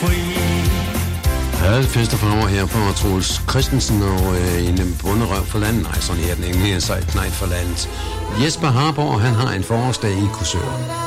fri. Fester fremover her på Troels Christensen og en bunderøv for landet. Nej, sådan her den ikke mere sejt knejt for landet. Jesper Harborg, han har en forårsdag i Korsør.